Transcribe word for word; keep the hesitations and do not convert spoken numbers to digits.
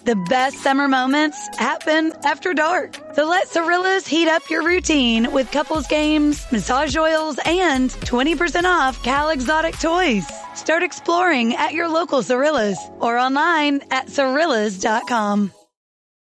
The best summer moments happen after dark. So let Cirillas heat up your routine with couples games, massage oils, and twenty percent off Cal Exotic toys. Start exploring at your local Cirillas or online at Cirillas dot com.